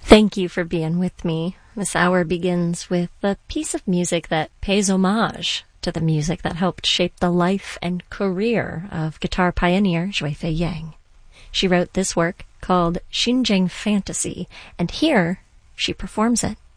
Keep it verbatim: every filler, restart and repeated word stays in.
Thank you for being with me. This hour begins with a piece of music that pays homage to the music that helped shape the life and career of guitar pioneer Zhui Fei Yang. She wrote this work called Xinjiang Fantasy, and here she performs it.